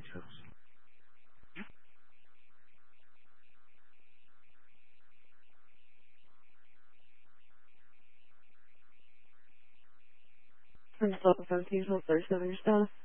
service. Vamos falar com o Francisco, não sei, está bem, está.